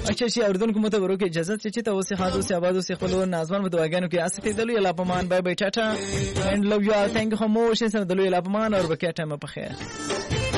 اچھا شي اوردونکو متبرو کې اجازه چې ته اوسې خاطر اوسې آباد اوسې خپل نازمان متواګانو کې استه دلو یلا پمان بای بای ټاټا and love you all thank you so much and دلو یلا پمان اور بکیا ټایم په خیر